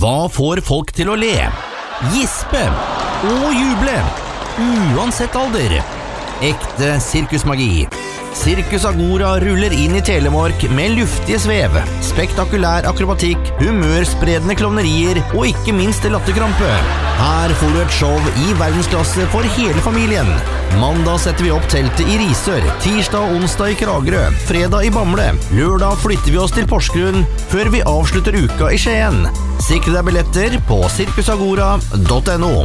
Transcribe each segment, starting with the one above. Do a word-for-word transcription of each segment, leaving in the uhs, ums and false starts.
da får folk til å le, gispe og juble, uansett alder. Ekte sirkusmagi. Circus Agora ruller inn i Telemark med luftige svev, spektakulær akrobatikk, humørspredende klovnerier og ikke minst latterkrampe. Her får du et show i verdensklasse for hele familien. Mandag setter vi opp teltet i Risør, tirsdag og onsdag i Kragerø, fredag i Bamble. Lørdag flytter vi oss til Porsgrunn før vi avslutter uka i Skien. Sikre deg billetter på cirkusagora punktum no.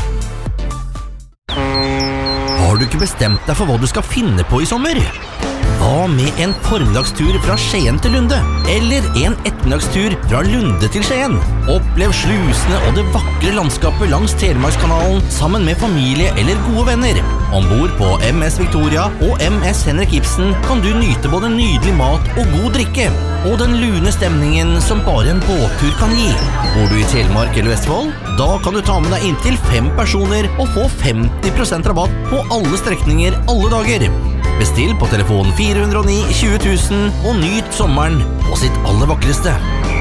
Har du ikke bestemt deg for hva du skal finne på i sommer? Hva med en formiddagstur fra Skien til Lunde? Eller en ettermiddagstur fra Lunde til Skien? Opplev slusene og det vakre landskapet langs Telemarkskanalen sammen med familie eller gode venner. Ombord på M S Victoria og M S Henrik Ibsen kan du nyte både nydelig mat og god drikke, og den lune stemningen som bare en båttur kan gi. Bor du i Telemark eller Vestfold? Da kan du ta med deg inntil fem personer og få femti prosent rabatt på alle strekninger alle dager. Bestill på telefon fire null ni tjue tusen og nyt sommeren på sitt aller vakreste.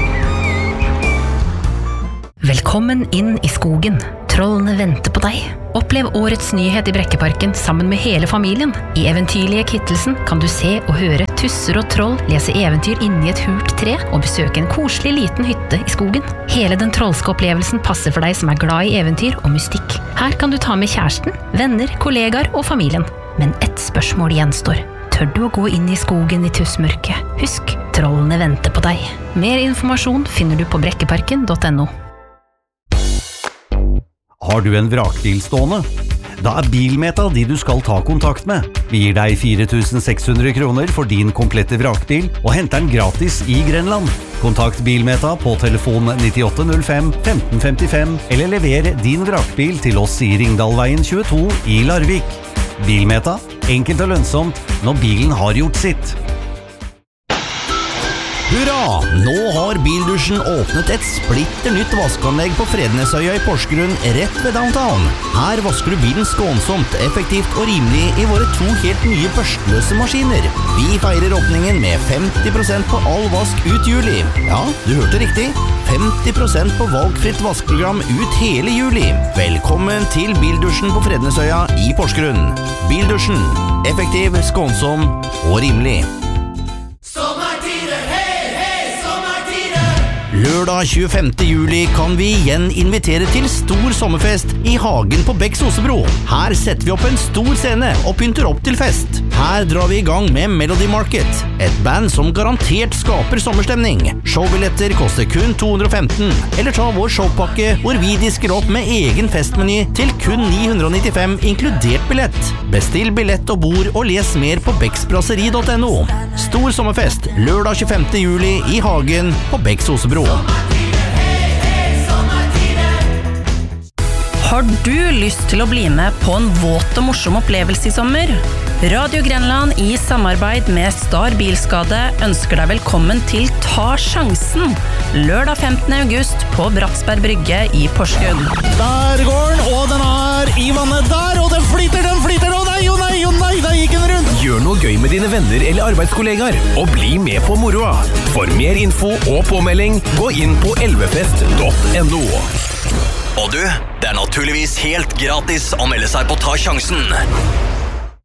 Velkommen inn i skogen. Trollene venter på deg. Opplev årets nyhet i Brekkeparken sammen med hele familien. I eventyrlige Kittelsen kan du se og høre tusser og troll lese eventyr inni et hult tre og besøke en koselig liten hytte i skogen. Hele den trollske opplevelsen passer for deg som er glad i eventyr og mystikk. Her kan du ta med kjæresten, venner, kollegaer og familien. Men ett spørsmål gjenstår. Tør du å gå inn i skogen i tussmørket? Husk, trollene venter på deg. Mer informasjon finner du på brekkeparken punktum no. Har du en vrakbil stående? Da er Bilmeta de du skal ta kontakt med. Vi gir deg fire tusen seks hundre kroner for din komplette vrakbil og henter den gratis i Grenland. Kontakt Bilmeta på telefon nittiåtte null fem femten femtifem eller lever din vrakbil til oss i Ringdalveien tjueto i Larvik. Bilmeta, enkelt og lønnsomt når bilen har gjort sitt. Hurra! Nå har Bildusjen åpnet et splitter nytt vaskeanlegg på Frednesøya i Porsgrunn rett ved downtown. Her vasker du bilen skånsomt, effektivt og rimelig i våre to helt nye børstløse maskiner. Vi feirer åpningen med femti prosent på all vask ut juli. Ja, du hørte riktig. femti prosent på valgfritt vaskeprogram ut hele juli. Velkommen til Bildusjen på Frednesøya i Porsgrunn. Bildusjen. Effektiv, skånsom og rimelig. Lørdag tjuefemte juli kan vi igjen invitere til stor sommerfest i hagen på Becks Osebro. Her setter vi opp en stor scene og pynter opp til fest. Her drar vi i gang med Melody Market, et band som garantert skaper sommerstemning. Showbilletter koster kun to hundre og femten, eller ta vår showpakke hvor vi disker opp med egen festmeny til kun ni hundre og nittifem inkludert billett. Bestill billett og bord og les mer på becksbrasseri punktum no. Stor sommerfest lørdag tjuefemte juli i hagen på Becks Osebro. Har du lyst til å bli med på en våt og morsom opplevelse i sommer? Radio Grenland i samarbeid med Star Bilskade ønsker deg velkommen til Ta Sjansen, lørdag femtende august på Bratsberg Brygge i Porsgrunn. Der går den, og den er i vannet der, og den flyter, den flyter, og nei, og nei, og nei, der gikk den rundt. Gjør noe gøy med dine venner eller arbeidskollegaer, og bli med på moroa. For mer info og påmelding, gå inn på elvefest punktum no. Og du, det er naturligvis helt gratis å melde seg på Ta Sjansen.